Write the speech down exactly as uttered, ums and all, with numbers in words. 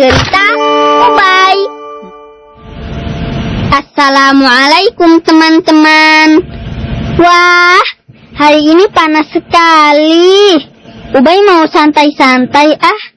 Cerita Ubay. Assalamualaikum teman-teman. Wah, hari ini panas sekali. Ubay mau santai-santai ah.